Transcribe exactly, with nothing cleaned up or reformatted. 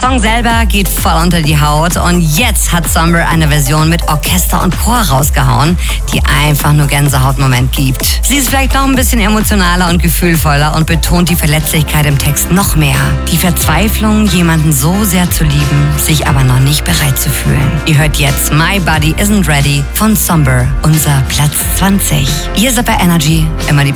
Song selber geht voll unter die Haut und jetzt hat Somber eine Version mit Orchester und Chor rausgehauen, die einfach nur Gänsehautmoment gibt. Sie ist vielleicht noch ein bisschen emotionaler und gefühlvoller und betont die Verletzlichkeit im Text noch mehr. Die Verzweiflung, jemanden so sehr zu lieben, sich aber noch nicht bereit zu fühlen. Ihr hört jetzt My Body Isn't Ready von Somber, unser Platz zwanzig. Ihr seid bei Energy, immer die